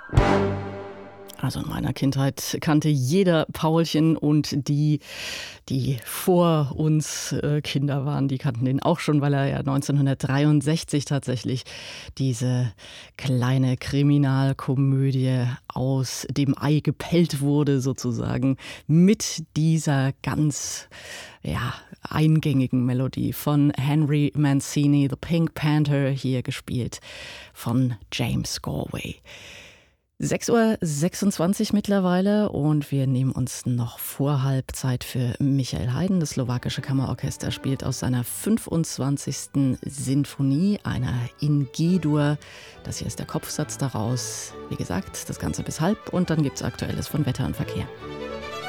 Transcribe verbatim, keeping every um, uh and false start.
Also in meiner Kindheit kannte jeder Paulchen und die, die vor uns äh, Kinder waren, die kannten den auch schon, weil er ja neunzehnhundertdreiundsechzig tatsächlich diese kleine Kriminalkomödie aus dem Ei gepellt wurde sozusagen mit dieser ganz ja, eingängigen Melodie von Henry Mancini, The Pink Panther, hier gespielt von James Galway. sechs Uhr sechsundzwanzig mittlerweile und wir nehmen uns noch vor Halbzeit für Michael Haydn. Das slowakische Kammerorchester spielt aus seiner fünfundzwanzigsten Sinfonie, einer in G-Dur. Das hier ist der Kopfsatz daraus. Wie gesagt, das Ganze bis halb und dann gibt's Aktuelles von Wetter und Verkehr.